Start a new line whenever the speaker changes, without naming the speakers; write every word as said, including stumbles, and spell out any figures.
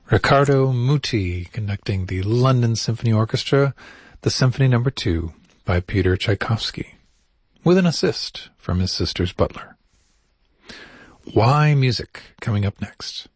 Riccardo Muti conducting the London Symphony Orchestra, the Symphony Number Two by Peter Tchaikovsky, with an assist from his sister's butler. Why Music coming up next.